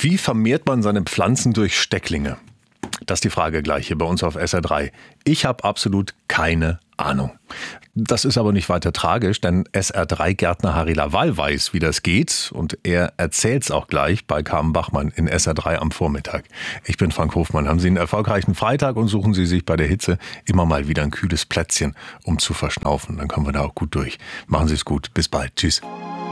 Wie vermehrt man seine Pflanzen durch Stecklinge? Das ist die Frage gleich hier bei uns auf SR3. Ich habe absolut keine Ahnung. Das ist aber nicht weiter tragisch, denn SR3-Gärtner Harry Lawal weiß, wie das geht. Und er erzählt's auch gleich bei Carmen Bachmann in SR3 am Vormittag. Ich bin Frank Hofmann. Haben Sie einen erfolgreichen Freitag und suchen Sie sich bei der Hitze immer mal wieder ein kühles Plätzchen, um zu verschnaufen. Dann kommen wir da auch gut durch. Machen Sie es gut. Bis bald. Tschüss.